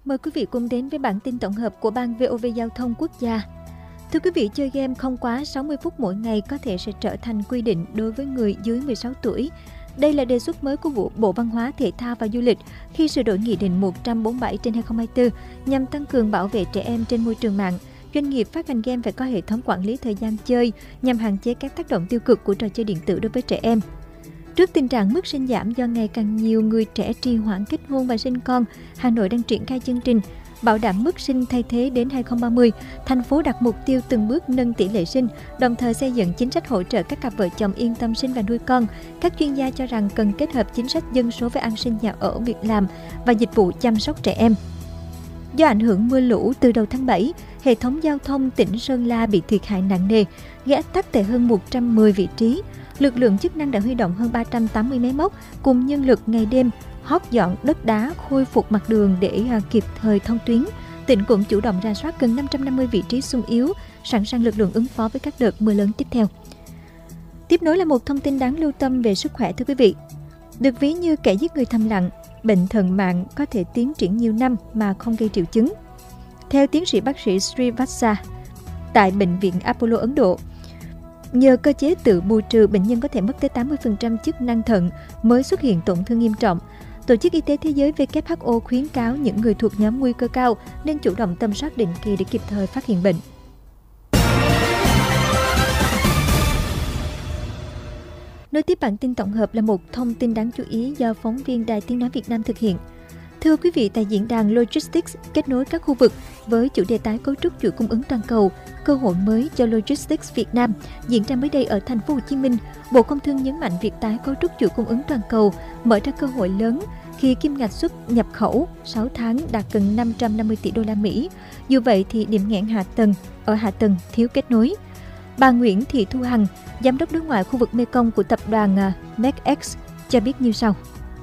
Mời quý vị cùng đến với bản tin tổng hợp của Ban VOV Giao thông Quốc gia. Thưa quý vị, chơi game không quá 60 phút mỗi ngày có thể sẽ trở thành quy định đối với người dưới 16 tuổi. Đây là đề xuất mới của Bộ Văn hóa, Thể thao và Du lịch khi sửa đổi Nghị định 147/2024 nhằm tăng cường bảo vệ trẻ em trên môi trường mạng. Doanh nghiệp phát hành game phải có hệ thống quản lý thời gian chơi nhằm hạn chế các tác động tiêu cực của trò chơi điện tử đối với trẻ em. Trước tình trạng mức sinh giảm do ngày càng nhiều người trẻ trì hoãn kết hôn và sinh con, Hà Nội đang triển khai chương trình bảo đảm mức sinh thay thế đến 2030. Thành phố đặt mục tiêu từng bước nâng tỷ lệ sinh, đồng thời xây dựng chính sách hỗ trợ các cặp vợ chồng yên tâm sinh và nuôi con. Các chuyên gia cho rằng cần kết hợp chính sách dân số với an sinh nhà ở, việc làm và dịch vụ chăm sóc trẻ em. Do ảnh hưởng mưa lũ từ đầu tháng 7, hệ thống giao thông tỉnh Sơn La bị thiệt hại nặng nề, gây ách tắc tại hơn 110 vị trí. Lực lượng chức năng đã huy động hơn 380 máy móc cùng nhân lực ngày đêm hót dọn đất đá, khôi phục mặt đường để kịp thời thông tuyến. Tỉnh cũng chủ động rà soát gần 550 vị trí xung yếu, sẵn sàng lực lượng ứng phó với các đợt mưa lớn tiếp theo. Tiếp nối là một thông tin đáng lưu tâm về sức khỏe, thưa quý vị. Được ví như kẻ giết người thầm lặng, bệnh thận mạng có thể tiến triển nhiều năm mà không gây triệu chứng. Theo tiến sĩ bác sĩ Srivastava tại Bệnh viện Apollo Ấn Độ, nhờ cơ chế tự bù trừ, bệnh nhân có thể mất tới 80% chức năng thận mới xuất hiện tổn thương nghiêm trọng. Tổ chức Y tế Thế giới WHO khuyến cáo những người thuộc nhóm nguy cơ cao nên chủ động tầm soát định kỳ để kịp thời phát hiện bệnh. Nối tiếp bản tin tổng hợp là một thông tin đáng chú ý do phóng viên Đài Tiếng nói Việt Nam thực hiện. Thưa quý vị, tại diễn đàn Logistics kết nối các khu vực với chủ đề tái cấu trúc chuỗi cung ứng toàn cầu, cơ hội mới cho Logistics Việt Nam diễn ra mới đây ở thành phố Hồ Chí Minh, Bộ Công Thương nhấn mạnh việc tái cấu trúc chuỗi cung ứng toàn cầu mở ra cơ hội lớn khi kim ngạch xuất nhập khẩu 6 tháng đạt gần 550 tỷ đô la Mỹ. Dù vậy thì điểm nghẽn hạ tầng thiếu kết nối. Bà Nguyễn Thị Thu Hằng, giám đốc đối ngoại khu vực Mekong của tập đoàn MedX cho biết như sau.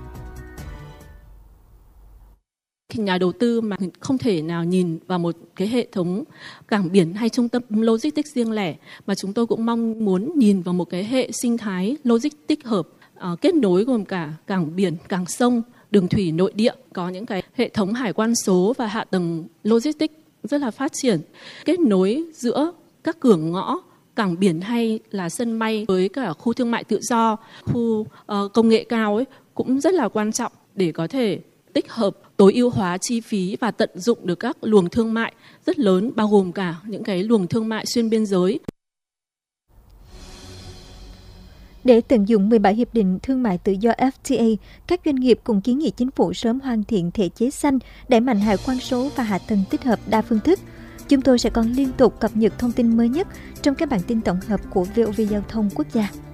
Nhà đầu tư mà không thể nào nhìn vào một cái hệ thống cảng biển hay trung tâm logistics riêng lẻ, mà chúng tôi cũng mong muốn nhìn vào một cái hệ sinh thái logistics hợp, kết nối gồm cả cảng biển, cảng sông, đường thủy nội địa, có những cái hệ thống hải quan số và hạ tầng logistics rất là phát triển, kết nối giữa các cửa ngõ, cảng biển hay là sân bay với cả khu thương mại tự do, khu công nghệ cao ấy cũng rất là quan trọng để có thể tích hợp tối ưu hóa chi phí và tận dụng được các luồng thương mại rất lớn, bao gồm cả những cái luồng thương mại xuyên biên giới. Để tận dụng 17 hiệp định thương mại tự do FTA, các doanh nghiệp cùng kiến nghị chính phủ sớm hoàn thiện thể chế xanh, đẩy mạnh hải quan số và hạ tầng tích hợp đa phương thức. Chúng tôi sẽ còn liên tục cập nhật thông tin mới nhất trong các bản tin tổng hợp của VOV Giao thông Quốc gia.